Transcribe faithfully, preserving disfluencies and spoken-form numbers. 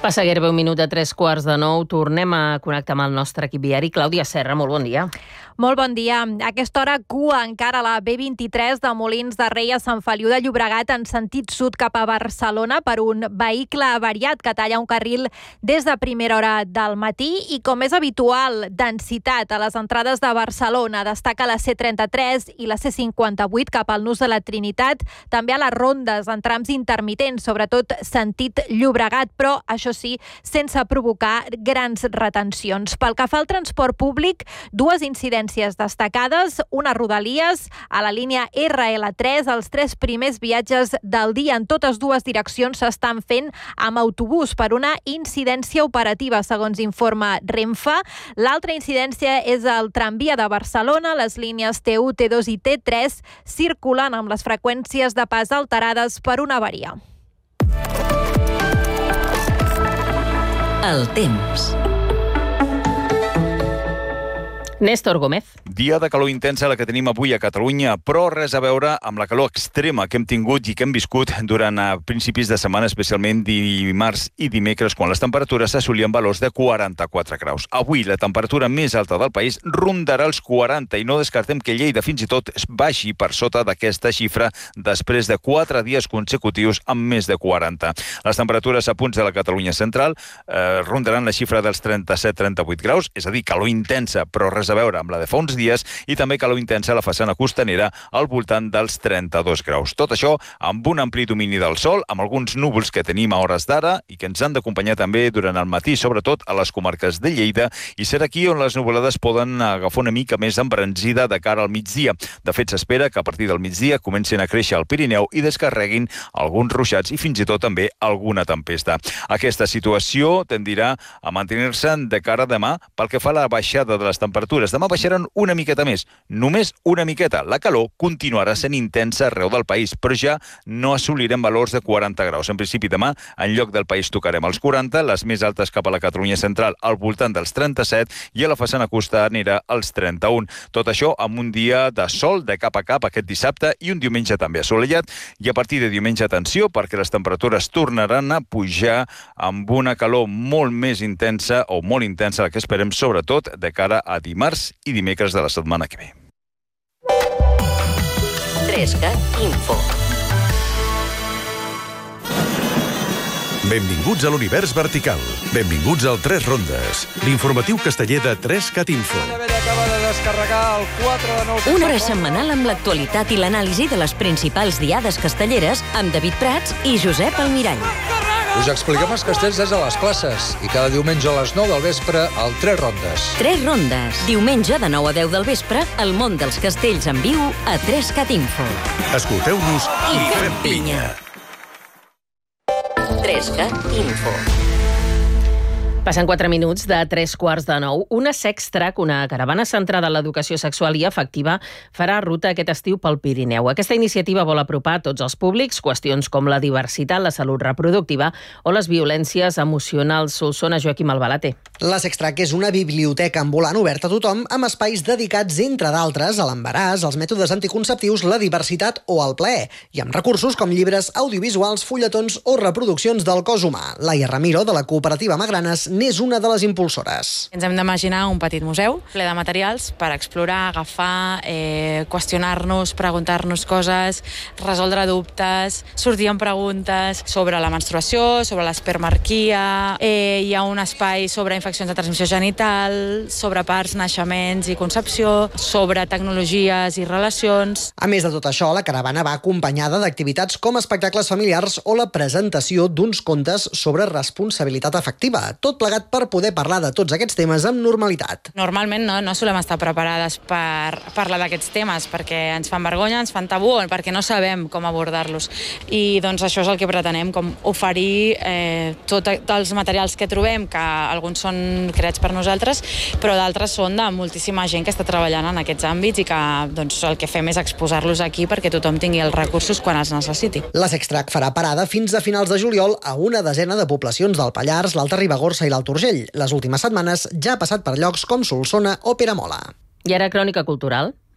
Passa gairebé un minut de tres quarts de nou. Tornem a connectar amb el nostre equip viari. Clàudia Serra, molt bon dia. Molt bon dia. A aquesta hora, cua encara a la B vint-i-tres de Molins de Rei a Sant Feliu de Llobregat en sentit sud cap a Barcelona per un vehicle avariat que talla un carril des de primera hora del matí i, com és habitual, densitat a les entrades de Barcelona. Destaca la C trenta-tres i la C cinquanta-vuit cap al Nus de la Trinitat, també a les rondes en trams intermitents, sobretot sentit Llobregat, però això sí, sense provocar grans retencions. Pel que fa al transport públic, dues incidències destacades, una Rodalies a la línia erre ele tres. Els tres primers viatges del dia en totes dues direccions s'estan fent amb autobús per una incidència operativa, segons informa Renfe. L'altra incidència és el tramvia de Barcelona. Les línies te u, te dos i te tres circulen amb les freqüències de pas alterades per una avaria. El temps. Néstor Gómez. Dia de calor intensa la que tenim avui a Catalunya, però res a veure amb la calor extrema que hem tingut i que hem viscut durant a principis de setmana, especialment dimarts i dimecres, quan les temperatures assolien valors de quaranta-quatre graus. Avui la temperatura més alta del país rondarà els quaranta i no descartem que Lleida fins i tot es baixi per sota d'aquesta xifra després de quatre dies consecutius amb més de quaranta. Les temperatures a punts de la Catalunya central eh, rondaran la xifra dels trenta-set trenta-vuit graus, és a dir, calor intensa, però res a veure amb la de fa uns dies, i també calor intensa a la façana costanera al voltant dels trenta-dos graus. Tot això amb un ampli domini del sol, amb alguns núvols que tenim a hores d'ara i que ens han d'acompanyar també durant el matí, sobretot a les comarques de Lleida, i serà aquí on les nuvolades poden agafar una mica més embranzida de cara al migdia. De fet, s'espera que a partir del migdia comencin a créixer al Pirineu i descarreguin alguns ruixats i fins i tot també alguna tempesta. Aquesta situació tendirà a mantenir-se de cara a demà pel que fa a la baixada de les temperatures. Demà baixaran una miqueta més, només una miqueta. La calor continuarà sent intensa arreu del país, però ja no assolirem valors de quaranta graus. En principi, demà, en lloc del país tocarem els quaranta, les més altes cap a la Catalunya central al voltant dels trenta-set i a la façana costanera als trenta-un. Tot això amb un dia de sol de cap a cap aquest dissabte i un diumenge també assolellat, i a partir de diumenge, atenció, perquè les temperatures tornaran a pujar amb una calor molt més intensa o molt intensa, la que esperem sobretot de cara a dimarts i dimecres de la setmana que ve. trescat Info. Benvinguts a l'univers vertical. Benvinguts al Tres Rondes, l'informatiu casteller de trescat Info. Una hora setmanal amb l'actualitat i l'anàlisi de les principals diades castelleres amb David Prats i Josep Almirall. Us expliquem els castells des de les classes i cada diumenge a les nou del vespre al Tres Rondes. Tres Rondes. Diumenge de nou a deu del vespre, el món dels castells en viu a trescat Info. Escolteu-nos i fem pinya. trescat Info. Passen quatre minuts de tres quarts de nou. Una Sextrac, una caravana centrada en l'educació sexual i afectiva, farà ruta aquest estiu pel Pirineu. Aquesta iniciativa vol apropar a tots els públics qüestions com la diversitat, la salut reproductiva o les violències emocionals. Solsona, Joaquim Albalate. La Sextrac és una biblioteca ambulant oberta a tothom amb espais dedicats, entre d'altres, a l'embaràs, als mètodes anticonceptius, la diversitat o el plaer, i amb recursos com llibres, audiovisuals, fulletons o reproduccions del cos humà. Laia Ramiro, de la cooperativa Magranes, n'és una de les impulsores. Ens hem d'imaginar un petit museu ple de materials per explorar, agafar, eh, qüestionar-nos, preguntar-nos coses, resoldre dubtes, sortir amb preguntes sobre la menstruació, sobre l'espermarquia, eh, hi ha un espai sobre infeccions de transmissió genital, sobre parts, naixements i concepció, sobre tecnologies i relacions. A més de tot això, la caravana va acompanyada d'activitats com espectacles familiars o la presentació d'uns contes sobre responsabilitat afectiva. Tot plegat per poder parlar de tots aquests temes amb normalitat. Normalment no, no solem estar preparades per parlar d'aquests temes perquè ens fan vergonya, ens fan tabú, perquè no sabem com abordar-los. I doncs això és el que pretenem, com oferir eh, tots els materials que trobem, que alguns són creats per nosaltres, però d'altres són de moltíssima gent que està treballant en aquests àmbits i que doncs, el que fem és exposar-los aquí perquè tothom tingui els recursos quan els necessiti. La Sextrac farà parada fins a finals de juliol a una desena de poblacions del Pallars, l'Alta Ribagorça i l'Alt Urgell. Les últimes setmanes ja ha passat per llocs com Solsona o Peramola. I ara, crònica cultural.